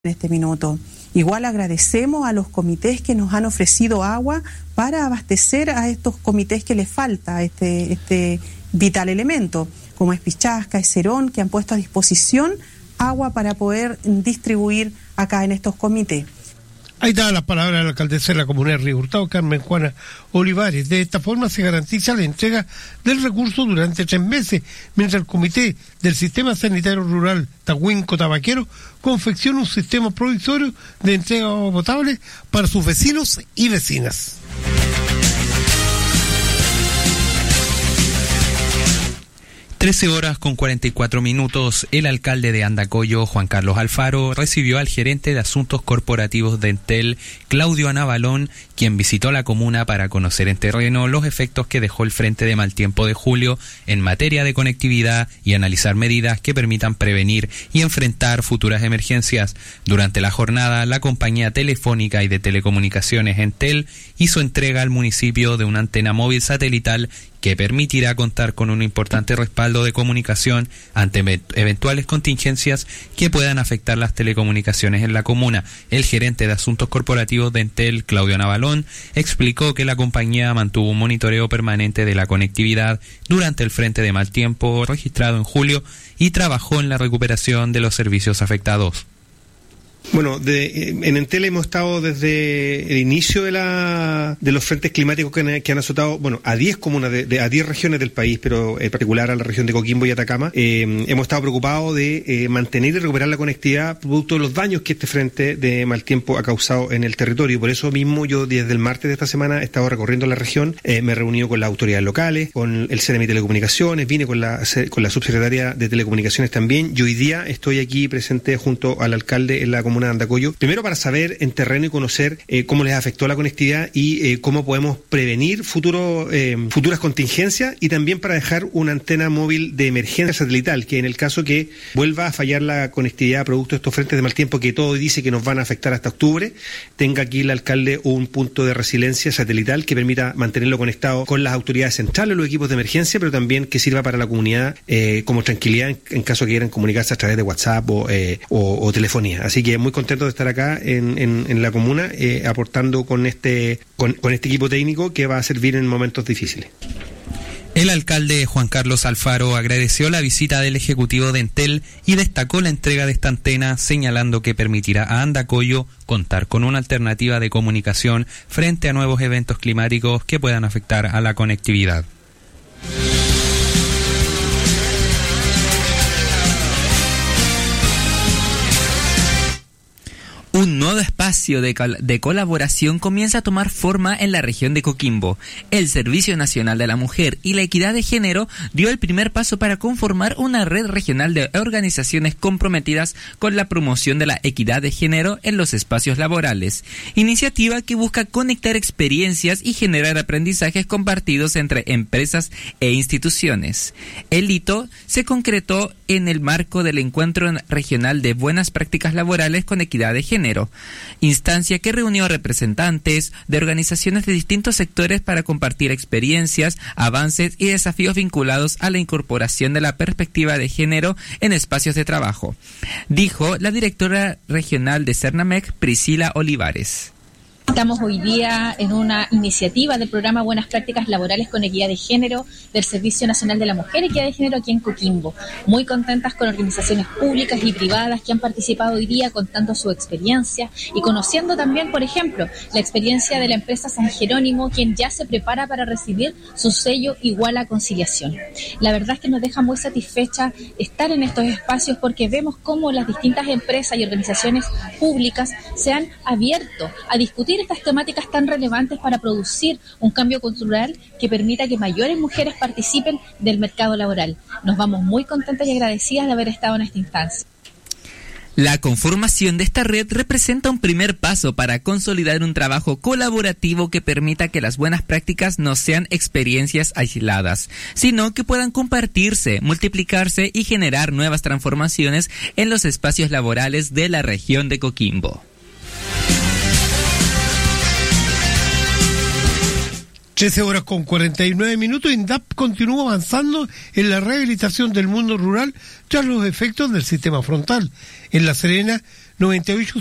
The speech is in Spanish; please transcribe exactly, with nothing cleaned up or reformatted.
en este minuto. Igual agradecemos a los comités que nos han ofrecido agua para abastecer a estos comités que les falta este, este vital elemento, como es Pichasca, es Cerón, que han puesto a disposición agua para poder distribuir acá en estos comités. Ahí da las palabras de la alcaldesa de la Comuna de Río Hurtado, Carmen Juana Olivares. De esta forma se garantiza la entrega del recurso durante tres meses, mientras el Comité del Sistema Sanitario Rural Tahuinco Tabaquero confecciona un sistema provisorio de entrega de agua potable para sus vecinos y vecinas. trece horas con cuarenta y cuatro minutos, el alcalde de Andacollo, Juan Carlos Alfaro, recibió al gerente de Asuntos Corporativos de Entel, Claudio Anabalón, quien visitó la comuna para conocer en terreno los efectos que dejó el frente de mal tiempo de julio en materia de conectividad y analizar medidas que permitan prevenir y enfrentar futuras emergencias. Durante la jornada, la compañía telefónica y de telecomunicaciones Entel hizo entrega al municipio de una antena móvil satelital que permitirá contar con un importante respaldo de comunicación ante eventuales contingencias que puedan afectar las telecomunicaciones en la comuna. El gerente de Asuntos Corporativos de Entel, Claudio Navalón, explicó que la compañía mantuvo un monitoreo permanente de la conectividad durante el frente de mal tiempo registrado en julio y trabajó en la recuperación de los servicios afectados. Bueno, de, en Entel hemos estado desde el inicio de la de los frentes climáticos que han, que han azotado, bueno, a diez comunas, de, de, a diez regiones del país, pero en particular a la región de Coquimbo y Atacama. Eh, hemos estado preocupados de eh, mantener y recuperar la conectividad producto de los daños que este frente de mal tiempo ha causado en el territorio. Por eso mismo yo desde el martes de esta semana he estado recorriendo la región, eh, me he reunido con las autoridades locales, con el C N M Telecomunicaciones, vine con la, con la subsecretaria de Telecomunicaciones también, y hoy día estoy aquí presente junto al alcalde en la comuna de Andacollo, primero para saber en terreno y conocer eh, cómo les afectó la conectividad y eh, cómo podemos prevenir futuro, eh, futuras contingencias, y también para dejar una antena móvil de emergencia satelital, que en el caso que vuelva a fallar la conectividad producto de estos frentes de mal tiempo que todo dice que nos van a afectar hasta octubre, tenga aquí el alcalde un punto de resiliencia satelital que permita mantenerlo conectado con las autoridades centrales, los equipos de emergencia, pero también que sirva para la comunidad eh, como tranquilidad en, en caso que quieran comunicarse a través de WhatsApp o, eh, o, o telefonía. Así que muy contento de estar acá en, en, en la comuna eh, aportando con este con, con este equipo técnico que va a servir en momentos difíciles. El alcalde Juan Carlos Alfaro agradeció la visita del ejecutivo de Entel y destacó la entrega de esta antena, señalando que permitirá a Andacollo contar con una alternativa de comunicación frente a nuevos eventos climáticos que puedan afectar a la conectividad. Un nuevo espacio de, col- de colaboración comienza a tomar forma en la región de Coquimbo. El Servicio Nacional de la Mujer y la Equidad de Género dio el primer paso para conformar una red regional de organizaciones comprometidas con la promoción de la equidad de género en los espacios laborales. Iniciativa que busca conectar experiencias y generar aprendizajes compartidos entre empresas e instituciones. El hito se concretó en el marco del Encuentro Regional de Buenas Prácticas Laborales con Equidad de Género, instancia que reunió a representantes de organizaciones de distintos sectores para compartir experiencias, avances y desafíos vinculados a la incorporación de la perspectiva de género en espacios de trabajo, dijo la directora regional de Cernamec, Priscila Olivares. Estamos hoy día en una iniciativa del programa Buenas Prácticas Laborales con Equidad de Género del Servicio Nacional de la Mujer y Equidad de Género aquí en Coquimbo. Muy contentas con organizaciones públicas y privadas que han participado hoy día contando su experiencia y conociendo también, por ejemplo, la experiencia de la empresa San Jerónimo, quien ya se prepara para recibir su sello Igual a Conciliación. La verdad es que nos deja muy satisfecha estar en estos espacios porque vemos cómo las distintas empresas y organizaciones públicas se han abierto a discutir estas temáticas tan relevantes para producir un cambio cultural que permita que mayores mujeres participen del mercado laboral. Nos vamos muy contentas y agradecidas de haber estado en esta instancia. La conformación de esta red representa un primer paso para consolidar un trabajo colaborativo que permita que las buenas prácticas no sean experiencias aisladas, sino que puedan compartirse, multiplicarse y generar nuevas transformaciones en los espacios laborales de la región de Coquimbo. trece horas con cuarenta y nueve minutos. INDAP continúa avanzando en la rehabilitación del mundo rural tras los efectos del sistema frontal. En La Serena noventa y ocho